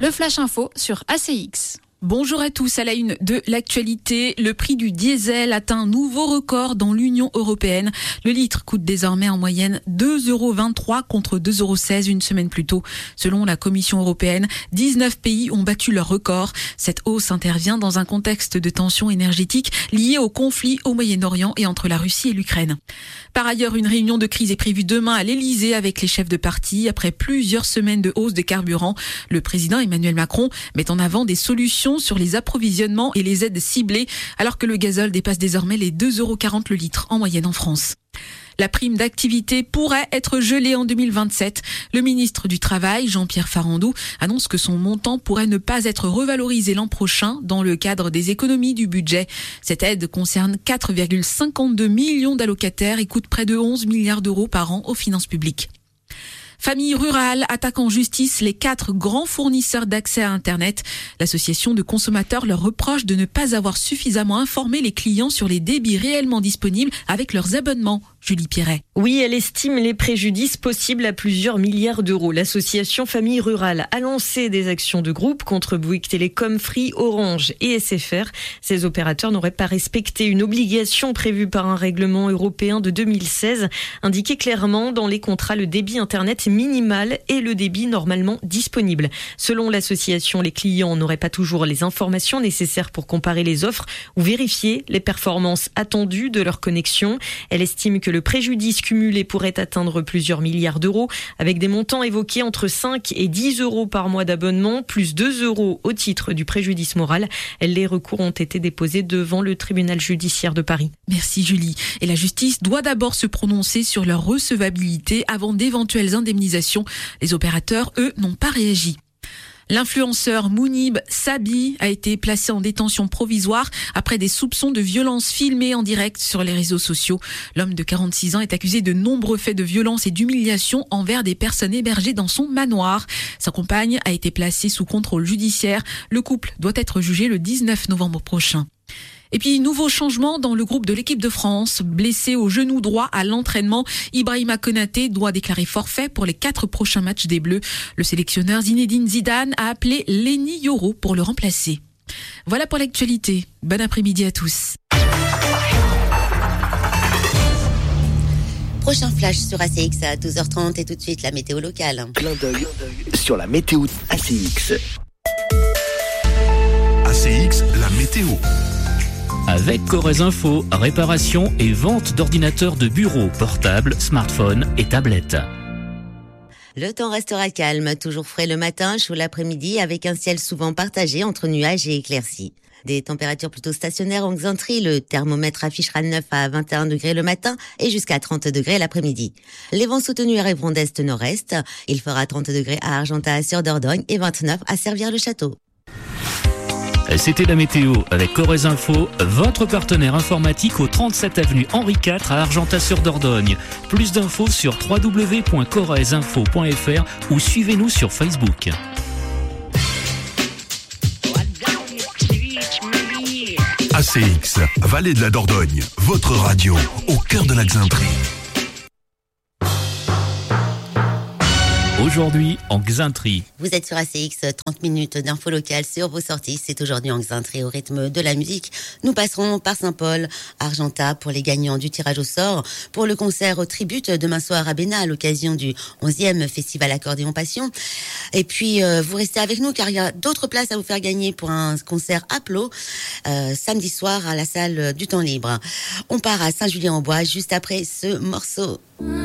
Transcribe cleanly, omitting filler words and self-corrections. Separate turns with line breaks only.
Le Flash Info sur ACX.
Bonjour à tous, à la une de l'actualité, le prix du diesel atteint un nouveau record dans l'Union européenne. Le litre coûte désormais en moyenne 2,23 € contre 2,16 € une semaine plus tôt. Selon la Commission européenne, 19 pays ont battu leur record. Cette hausse intervient dans un contexte de tension énergétique liée au conflit au Moyen-Orient et entre la Russie et l'Ukraine. Par ailleurs, une réunion de crise est prévue demain à l'Elysée avec les chefs de parti. Après plusieurs semaines de hausse des carburants, le président Emmanuel Macron met en avant des solutions sur les approvisionnements et les aides ciblées, alors que le gazole dépasse désormais les 2,40 € le litre en moyenne en France. La prime d'activité pourrait être gelée en 2027. Le ministre du Travail, Jean-Pierre Farandou, annonce que son montant pourrait ne pas être revalorisé l'an prochain dans le cadre des économies du budget. Cette aide concerne 4,52 millions d'allocataires et coûte près de 11 milliards d'euros par an aux finances publiques. Famille Rurale attaque en justice les 4 grands fournisseurs d'accès à Internet. L'association de consommateurs leur reproche de ne pas avoir suffisamment informé les clients sur les débits réellement disponibles avec leurs abonnements. Julie Pierret.
Oui, elle estime les préjudices possibles à plusieurs milliards d'euros. L'association Famille Rurale a lancé des actions de groupe contre Bouygues Télécom, Free, Orange et SFR. Ces opérateurs n'auraient pas respecté une obligation prévue par un règlement européen de 2016, indiquait clairement dans les contrats le débit Internet minimal et le débit normalement disponible. Selon l'association, les clients n'auraient pas toujours les informations nécessaires pour comparer les offres ou vérifier les performances attendues de leur connexion. Elle estime que le préjudice cumulé pourrait atteindre plusieurs milliards d'euros, avec des montants évoqués entre 5 et 10 € par mois d'abonnement, plus 2 € au titre du préjudice moral. Les recours ont été déposés devant le tribunal judiciaire de Paris.
Merci Julie. Et la justice doit d'abord se prononcer sur leur recevabilité avant d'éventuelles indemnisations. Les opérateurs, eux, n'ont pas réagi. L'influenceur Mounib Sabi a été placé en détention provisoire après des soupçons de violence filmées en direct sur les réseaux sociaux. L'homme de 46 ans est accusé de nombreux faits de violence et d'humiliation envers des personnes hébergées dans son manoir. Sa compagne a été placée sous contrôle judiciaire. Le couple doit être jugé le 19 novembre prochain. Et puis, nouveau changement dans le groupe de l'équipe de France. Blessé au genou droit à l'entraînement, Ibrahima Konaté doit déclarer forfait pour les 4 prochains matchs des Bleus. Le sélectionneur Zinedine Zidane a appelé Lenny Yoro pour le remplacer. Voilà pour l'actualité. Bon après-midi à tous.
Prochain flash sur ACX à 12h30 et tout de suite la météo locale.
Clin d'œil sur la météo ACX.
ACX, la météo.
Avec Corrèze Info, réparation et vente d'ordinateurs de bureau, portables, smartphones et tablettes.
Le temps restera calme, toujours frais le matin, chaud l'après-midi, avec un ciel souvent partagé entre nuages et éclaircies. Des températures plutôt stationnaires en Xantrie, le thermomètre affichera 9 à 21 degrés le matin et jusqu'à 30 degrés l'après-midi. Les vents soutenus arriveront d'est-nord-est. Il fera 30 degrés à Argentat-sur-Dordogne et 29 à Servières-le-Château.
C'était la météo avec Corrèze Info, votre partenaire informatique au 37 avenue Henri IV à Argentat-sur-Dordogne. Plus d'infos sur www.corrèzeinfo.fr ou suivez-nous sur Facebook.
ACX, Vallée de la Dordogne, votre radio, au cœur de la Xantrie.
Aujourd'hui en Xantrie.
Vous êtes sur ACX, 30 minutes d'infos locales sur vos sorties. C'est aujourd'hui en Xantrie au rythme de la musique. Nous passerons par Saint-Paul, Argentat pour les gagnants du tirage au sort. Pour le concert au Tribute demain soir à Bénat à l'occasion du 11e Festival Accordéon Passion. Et puis vous restez avec nous car il y a d'autres places à vous faire gagner pour un concert à Plot samedi soir à la salle du Temps Libre. On part à Saint-Julien-en-Bois juste après ce morceau.